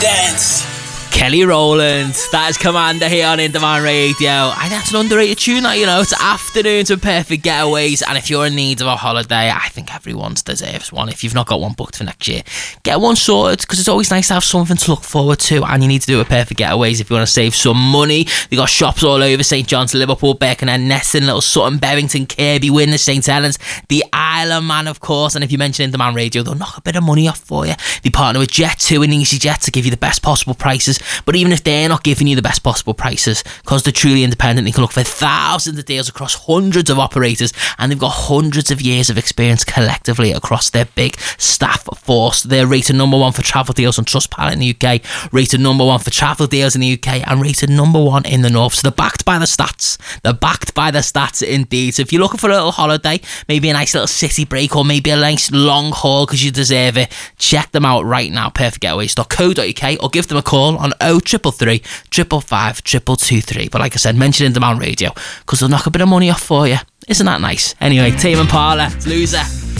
dance. Kelly Rowland, that is Commander here on In Demand Radio. I think that's an underrated tune, that, you know. It's afternoons with perfect getaways, and if you're in need of a holiday, I think everyone deserves one. If you've not got one booked for next year, get one sorted, because it's always nice to have something to look forward to, and you need to do it with perfect getaways if you want to save some money. They've got shops all over St John's, Liverpool, Birkenhead, Neston, Little Sutton, Berrington, Kirby, Winner, St Helens, the Isle of Man, of course, and if you mention In Demand Radio, they'll knock a bit of money off for you. They partner with Jet2 and EasyJet to give you the best possible prices. But even if they're not giving you the best possible prices, because they're truly independent, they can look for thousands of deals across hundreds of operators, and they've got hundreds of years of experience collectively across their big staff force. They're rated #1 for travel deals on Trustpilot in the UK, rated #1 for travel deals in the UK, and rated #1 in the North. So they're backed by the stats. They're backed by the stats indeed. So if you're looking for a little holiday, maybe a nice little city break, or maybe a nice long haul because you deserve it, check them out right now, perfectgetaways.co.uk, or give them a call on 0333 555 223. But like I said, mention In Demand Radio, because they'll knock a bit of money off for you. Isn't that nice? Anyway, Tame Impala, Loser.